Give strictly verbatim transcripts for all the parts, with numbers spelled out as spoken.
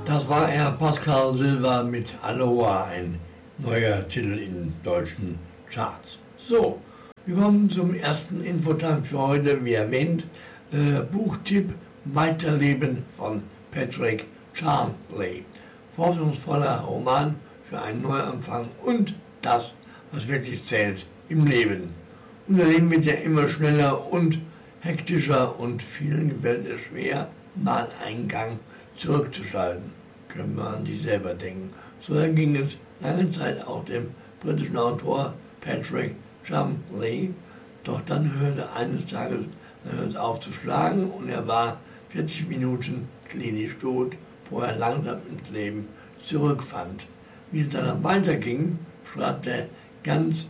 Das war er, Pascal Silver mit Aloha, ein neuer Titel in deutschen Charts. So, wir kommen zum ersten Infotime für heute, wie erwähnt, äh, Buchtipp Weiterleben von Patrick Charnley. Hoffnungsvoller Roman für einen Neuanfang und das, was wirklich zählt im Leben. Unser Leben wird ja immer schneller und hektischer und vielen gefällt es schwer, mal einen Gang zurückzuschalten. Können wir an die selber denken. So ging es lange Zeit auch dem britischen Autor Patrick Charnley. Doch dann hörte eines Tages er hörte auf zu schlagen und er war vierzig Minuten klinisch tot, bevor er langsam ins Leben zurückfand. Wie es dann weiterging, schreibt er ganz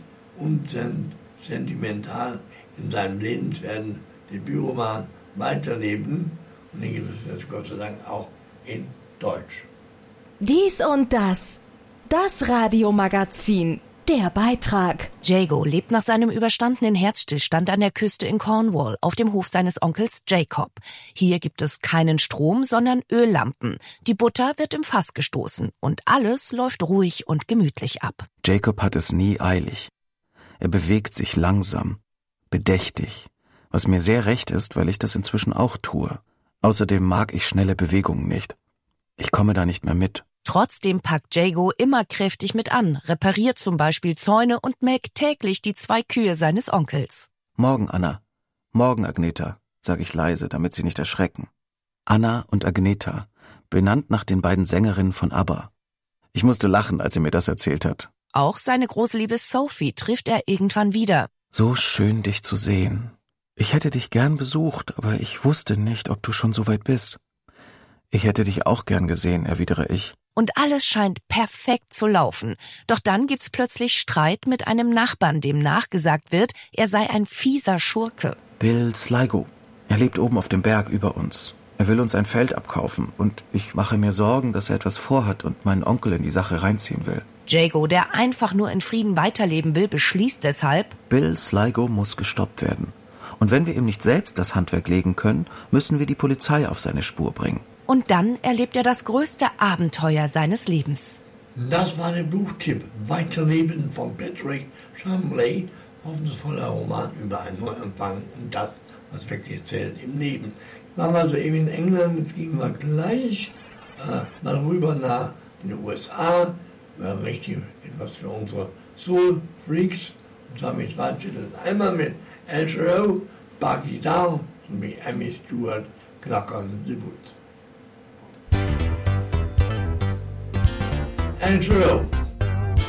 unsentimental in seinem lebenswerten Debütroman Weiterleben. Und den gibt es jetzt Gott sei Dank auch in Deutsch. Dies und das. Das Radiomagazin. Der Beitrag. Jago lebt nach seinem überstandenen Herzstillstand an der Küste in Cornwall auf dem Hof seines Onkels Jacob. Hier gibt es keinen Strom, sondern Öllampen. Die Butter wird im Fass gestoßen und alles läuft ruhig und gemütlich ab. Jacob hat es nie eilig. Er bewegt sich langsam, bedächtig, was mir sehr recht ist, weil ich das inzwischen auch tue. Außerdem mag ich schnelle Bewegungen nicht. Ich komme da nicht mehr mit. Trotzdem packt Jago immer kräftig mit an, repariert zum Beispiel Zäune und melkt täglich die zwei Kühe seines Onkels. Morgen, Anna. Morgen, Agneta, sage ich leise, damit sie nicht erschrecken. Anna und Agneta, benannt nach den beiden Sängerinnen von ABBA. Ich musste lachen, als er mir das erzählt hat. Auch seine große Liebe Sophie trifft er irgendwann wieder. So schön, dich zu sehen. Ich hätte dich gern besucht, aber ich wusste nicht, ob du schon so weit bist. Ich hätte dich auch gern gesehen, erwidere ich. Und alles scheint perfekt zu laufen. Doch dann gibt's plötzlich Streit mit einem Nachbarn, dem nachgesagt wird, er sei ein fieser Schurke. Bill Sligo. Er lebt oben auf dem Berg über uns. Er will uns ein Feld abkaufen und ich mache mir Sorgen, dass er etwas vorhat und meinen Onkel in die Sache reinziehen will. Jago, der einfach nur in Frieden weiterleben will, beschließt deshalb: Bill Sligo muss gestoppt werden. Und wenn wir ihm nicht selbst das Handwerk legen können, müssen wir die Polizei auf seine Spur bringen. Und dann erlebt er das größte Abenteuer seines Lebens. Das war der Buchtipp Weiterleben von Patrick Charnley, hoffnungsvoller Roman über einen Neuanfang und das, was wirklich zählt im Leben. Ich war mal so eben in England, jetzt gehen wir gleich äh, mal rüber nach den U S A, war richtig etwas für unsere Soul-Freaks, und zwar mit zwei Titeln. Einmal mit El Giro, Buggy Down, sowie Amy Stewart, Clock on the Woods. El Giro.